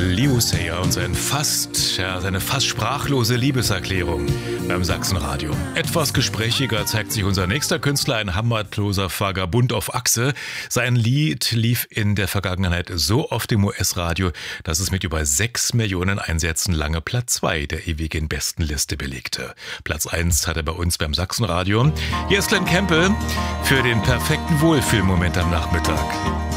Leo Sayer und seine fast sprachlose Liebeserklärung beim Sachsenradio. Etwas gesprächiger zeigt sich unser nächster Künstler, ein hammerloser Vagabund auf Achse. Sein Lied lief in der Vergangenheit so oft im US-Radio, dass es mit über 6 Millionen Einsätzen lange Platz 2 der ewigen Bestenliste belegte. Platz 1 hat er bei uns beim Sachsenradio. Hier ist Glenn Campbell für den perfekten Wohlfühlmoment am Nachmittag.